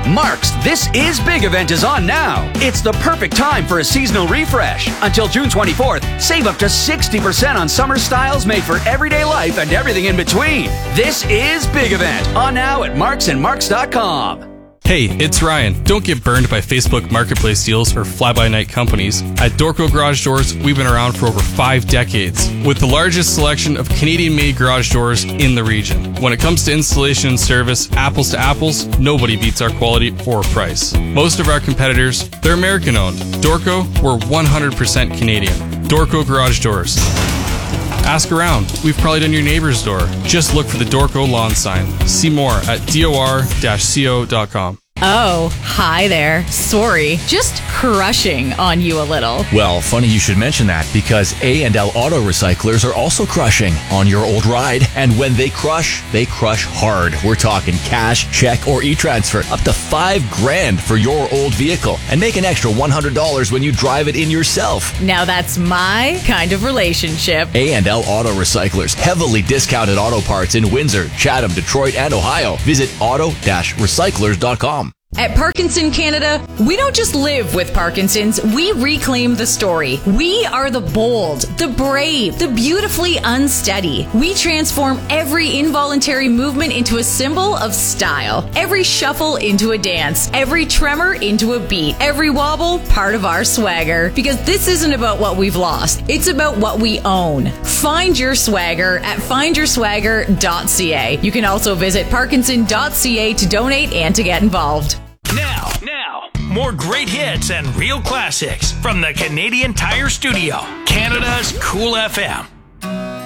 Mark's This Is Big event is on now. It's the perfect time for a seasonal refresh. Until June 24th, save up to 60% on summer styles made for everyday life and everything in between. This is Big event on now at marksandmarks.com. Hey, it's Ryan. Don't get burned by Facebook Marketplace deals or fly-by-night companies. At Dorco Garage Doors, we've been around for over 5 decades, with the largest selection of Canadian-made garage doors in the region. When it comes to installation and service, apples to apples, nobody beats our quality or price. Most of our competitors, they're American-owned. Dorco, we're 100% Canadian. Dorco Garage Doors. Ask around. We've probably done your neighbor's door. Just look for the Dorco lawn sign. See more at dor-co.com. Oh, hi there. Sorry, just crushing on you a little. Well, funny you should mention that, because A&L Auto Recyclers are also crushing on your old ride. And when they crush hard. We're talking cash, check, or e-transfer. Up to $5,000 for your old vehicle. And make an extra $100 when you drive it in yourself. Now that's my kind of relationship. A&L Auto Recyclers. Heavily discounted auto parts in Windsor, Chatham, Detroit, and Ohio. Visit auto-recyclers.com. At Parkinson Canada, we don't just live with Parkinson's, we reclaim the story. We are the bold, the brave, the beautifully unsteady. We transform every involuntary movement into a symbol of style, every shuffle into a dance, every tremor into a beat, every wobble part of our swagger. Because this isn't about what we've lost, it's about what we own. Find your swagger at findyourswagger.ca. You can also visit parkinson.ca to donate and to get involved. Now, more great hits and real classics from the Canadian Tire Studio, Canada's Cool FM.